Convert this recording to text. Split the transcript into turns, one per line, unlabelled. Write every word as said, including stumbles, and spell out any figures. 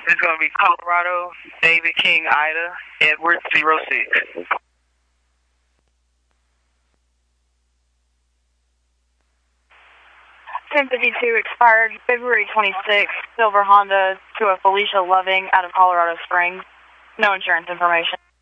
It's going to be Colorado, David King, Ida, Edward, zero six.
ten fifty-two expired February twenty-sixth, silver Honda to a Felicia Loving out of Colorado Springs. No insurance information.